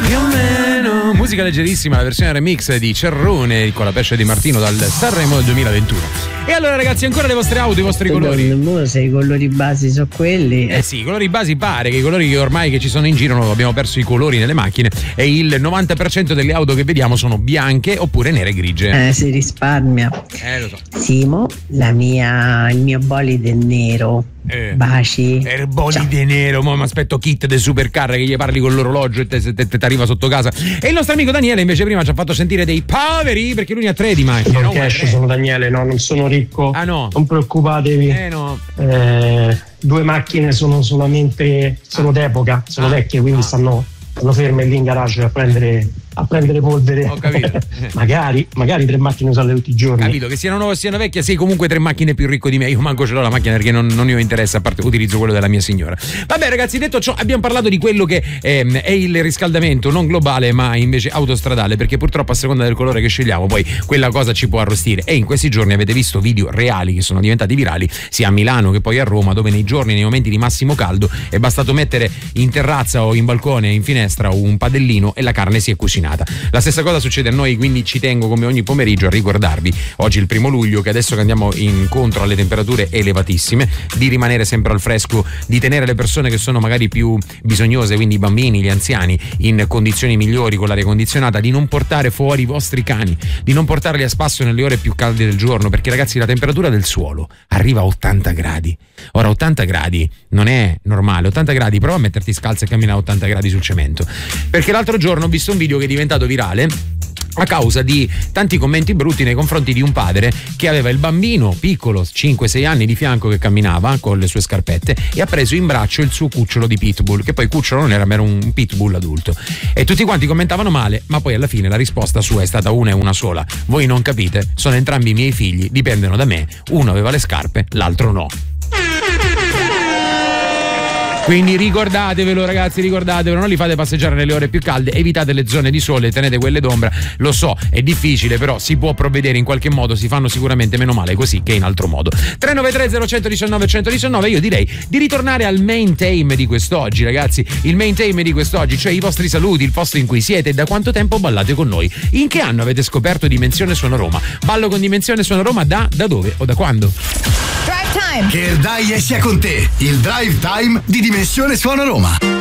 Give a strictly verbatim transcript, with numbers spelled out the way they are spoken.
più o meno. Musica leggerissima, la versione remix di Cerrone con la pesce di Martino dal Sanremo del duemilaventuno. E allora ragazzi, ancora le vostre auto, i vostri colori. Non se i colori basi sono quelli. Eh sì, i colori basi pare che i colori che ormai che ci sono in giro, no, abbiamo perso i colori nelle macchine e il novanta per cento delle auto che vediamo sono bianche oppure nere e grigie. Eh, si risparmia. Eh, lo so. Simo, la mia, il mio bolide è nero. Eh, Baci. Il bolide nero, mo mi aspetto Kit del supercar che gli parli con l'orologio e ti arriva sotto casa. E il nostro amico Daniele invece prima ci ha fatto sentire dei poveri perché lui ne ha tre di macchine. Non no? cash, sono Daniele, no, non sono ricco. Ah no. Non preoccupatevi. Eh no. Eh, due macchine sono solamente sono d'epoca, sono ah. vecchie, quindi ah. stanno, stanno ferme lì in garage a prendere a prendere polvere. Ho capito. magari, magari tre macchine usate tutti i giorni. Capito, che siano nuove o siano vecchie, sei comunque tre macchine più ricco di me. Io manco ce l'ho la macchina perché non, non io interessa, a parte utilizzo quello della mia signora. Vabbè ragazzi, detto ciò, abbiamo parlato di quello che ehm, è il riscaldamento non globale ma invece autostradale, perché purtroppo a seconda del colore che scegliamo poi quella cosa ci può arrostire. E in questi giorni avete visto video reali che sono diventati virali sia a Milano che poi a Roma, dove nei giorni, nei momenti di massimo caldo è bastato mettere in terrazza o in balcone, in finestra un padellino e la carne si è cucinata. La stessa cosa succede a noi, quindi ci tengo come ogni pomeriggio a ricordarvi oggi il primo luglio che adesso che andiamo incontro alle temperature elevatissime di rimanere sempre al fresco, di tenere le persone che sono magari più bisognose, quindi i bambini, gli anziani, in condizioni migliori con l'aria condizionata, di non portare fuori i vostri cani, di non portarli a spasso nelle ore più calde del giorno, perché ragazzi la temperatura del suolo arriva a ottanta gradi. Ora ottanta gradi non è normale, ottanta gradi, prova a metterti scalzo e cammina a ottanta gradi sul cemento, perché l'altro giorno ho visto un video che è diventato virale a causa di tanti commenti brutti nei confronti di un padre che aveva il bambino piccolo, cinque sei anni, di fianco che camminava con le sue scarpette e ha preso in braccio il suo cucciolo di pitbull, che poi cucciolo non era, ma era un pitbull adulto, e tutti quanti commentavano male, ma poi alla fine la risposta sua è stata una e una sola: voi non capite, sono entrambi i miei figli, dipendono da me, uno aveva le scarpe, l'altro no. Quindi ricordatevelo ragazzi, ricordatevelo, non li fate passeggiare nelle ore più calde, evitate le zone di sole, tenete quelle d'ombra. Lo so, è difficile, però si può provvedere in qualche modo, si fanno sicuramente meno male così che in altro modo. tre nove tre zero uno uno nove uno uno nove, io direi di ritornare al main theme di quest'oggi ragazzi, il main theme di quest'oggi, cioè i vostri saluti, il posto in cui siete e da quanto tempo ballate con noi. In che anno avete scoperto Dimensione Suona Roma? Ballo con Dimensione Suona Roma da, da dove o da quando? Drive Time! Che il dai sia con te, il Drive Time di Dimensione Suona Roma.